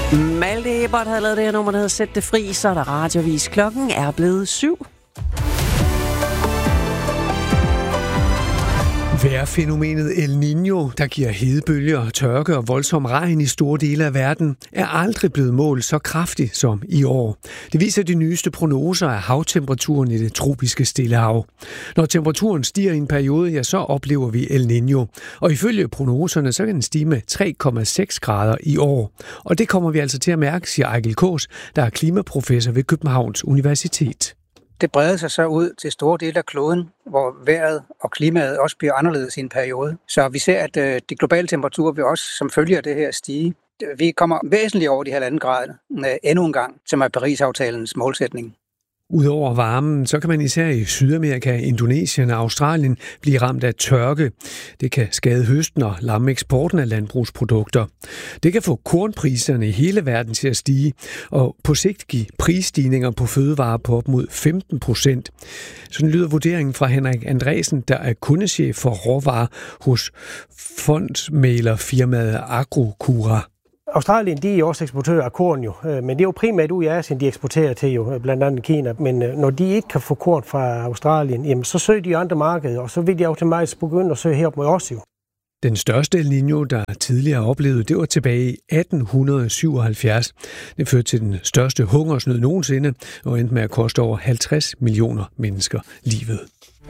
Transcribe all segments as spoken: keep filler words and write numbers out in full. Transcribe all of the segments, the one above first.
Malte Ebert havde lavet det her nummer, der hedder Sæt det fri, så er der radiovis. Klokken er blevet syv. Vejrfænomenet El Niño, der giver hedebølger, tørke og voldsom regn i store dele af verden, er aldrig blevet målt så kraftigt som i år. Det viser de nyeste prognoser af havtemperaturen i det tropiske Stillehav. Når temperaturen stiger i en periode, ja, så oplever vi El Niño. Og ifølge prognoserne, så kan den stige med tre komma seks grader i år. Og det kommer vi altså til at mærke, siger Ejgil Kaas, der er klimaprofessor ved Københavns Universitet. Det breder sig så ud til store dele af kloden, hvor vejret og klimaet også bliver anderledes i en periode. Så vi ser, at øh, de globale temperaturer vil også som følge af det her stige. Vi kommer væsentligt over de halvanden grader øh, endnu en gang, som er Paris-aftalens målsætning. Udover varmen, så kan man især i Sydamerika, Indonesien og Australien blive ramt af tørke. Det kan skade høsten og lamme eksporten af landbrugsprodukter. Det kan få kornpriserne i hele verden til at stige, og på sigt give prisstigninger på fødevarer på op mod femten procent. Sådan lyder vurderingen fra Henrik Andresen, der er kundechef for råvarer hos fondsmæglerfirmaet Agrocura. Australien, de er også eksportører af korn jo, men det er jo primært ud i Asien, de eksporterer til jo, blandt andet Kina. Men når de ikke kan få korn fra Australien, jamen, så søger de andre markeder, og så vil de automatisk begynde at søge herop mod os jo. Den største El Niño, der tidligere oplevede, det var tilbage i atten syvoghalvfjerds. Det førte til den største hungersnød nogensinde, og endte med at koste over halvtreds millioner mennesker livet.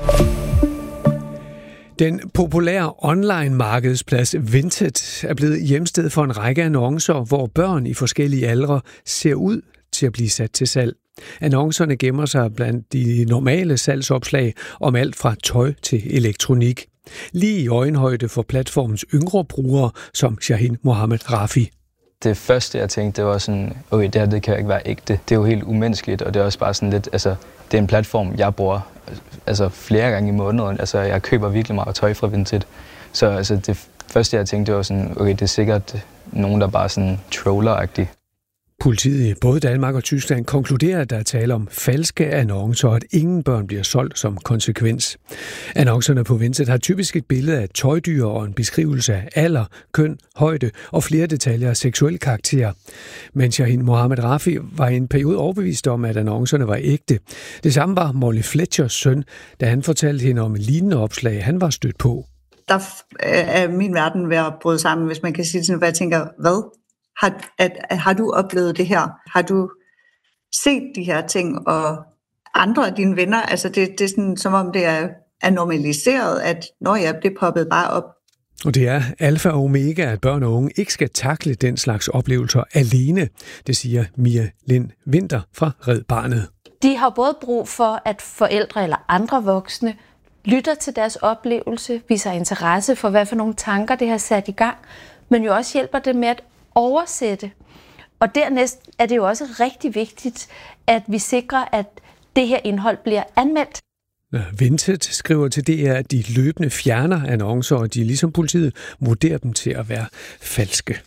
Den populære online-markedsplads Vinted er blevet hjemsted for en række annoncer, hvor børn i forskellige aldre ser ud til at blive sat til salg. Annoncerne gemmer sig blandt de normale salgsopslag om alt fra tøj til elektronik. Lige i øjenhøjde for platformens yngre brugere, som Shahin Mohammed Rafi. Det første, jeg tænkte, det var sådan, okay, det her det kan ikke være ægte. Det er jo helt umenneskeligt, og det er også bare sådan lidt, altså, det er en platform, jeg bruger altså, flere gange i måneden. Altså, jeg køber virkelig meget tøj fra Vinted. Så altså, det første, jeg tænkte, det var sådan, okay, det er sikkert nogen, der bare er sådan troller-agtige. Politiet i både Danmark og Tyskland konkluderer, at der er tale om falske annoncer, og at ingen børn bliver solgt som konsekvens. Annoncerne på Vinted har typisk et billede af tøjdyr og en beskrivelse af alder, køn, højde og flere detaljer af seksuel karakter. Men Shahin Mohammed Rafi var i en periode overbevist om, at annoncerne var ægte. Det samme var Molly Fletchers søn, da han fortalte hende om en lignende opslag, han var stødt på. Der er min verden ved at bryde sammen, hvis man kan sige sådan, hvad jeg tænker, hvad? Har, at, at, har du oplevet det her? Har du set de her ting, og andre af dine venner? Altså det, det er sådan, som om det er, er normaliseret, at når jeg det poppet bare op. Og det er alfa og omega, at børn og unge ikke skal takle den slags oplevelser alene. Det siger Mia Lind Vinter fra Red Barnet. De har både brug for, at forældre eller andre voksne lytter til deres oplevelse, viser interesse for, hvad for nogle tanker det har sat i gang, men jo også hjælper det med at oversætte. Og dernæst er det jo også rigtig vigtigt, at vi sikrer, at det her indhold bliver anmeldt. Vinted skriver til D R, at de løbende fjerner annoncer, og de ligesom politiet vurderer dem til at være falske.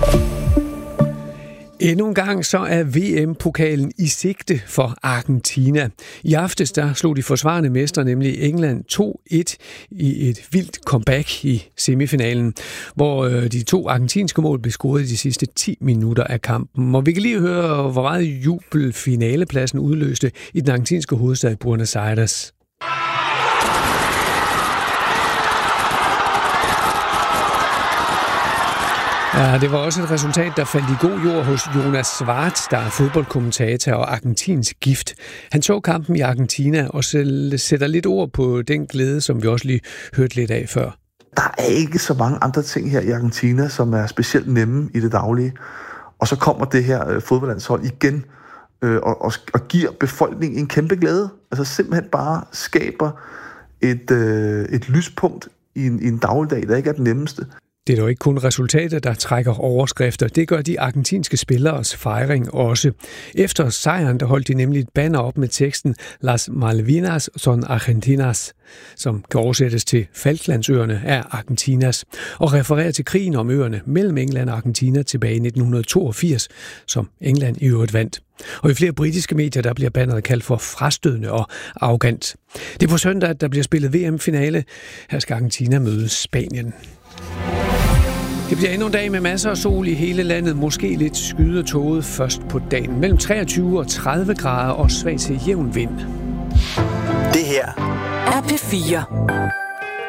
Endnu en gang så er V M-pokalen i sigte for Argentina. I aftes der slog de forsvarende mestre, nemlig England, to et i et vildt comeback i semifinalen, hvor de to argentinske mål blev scoret i de sidste ti minutter af kampen. Og vi kan lige høre, hvor meget jubel finalepladsen udløste i den argentinske hovedstad Buenos Aires. Ja, det var også et resultat, der faldt i god jord hos Jonas Schwartz, der er fodboldkommentator og argentinsk gift. Han så kampen i Argentina og sætter lidt ord på den glæde, som vi også lige hørte lidt af før. Der er ikke så mange andre ting her i Argentina, som er specielt nemme i det daglige. Og så kommer det her fodboldlandshold igen øh, og, og, og giver befolkningen en kæmpe glæde. Altså simpelthen bare skaber et, øh, et lyspunkt i en, i en dagligdag, der ikke er den nemmeste. Det er dog ikke kun resultater, der trækker overskrifter. Det gør de argentinske spilleres fejring også. Efter sejren, der holdt de nemlig et banner op med teksten Las Malvinas son Argentinas, som kan oversættes til Falklandsøerne er Argentinas, og refererer til krigen om øerne mellem England og Argentina tilbage i nitten toogfirs, som England i øvrigt vandt. Og i flere britiske medier, der bliver banneret kaldt for frastødende og arrogant. Det er på søndag, at der bliver spillet V M-finale. Her skal Argentina møde Spanien. Det bliver endnu en dag med masser af sol i hele landet. Måske lidt skydertåget først på dagen. Mellem treogtyve og tredive grader og svag til jævn vind. Det her er P fire.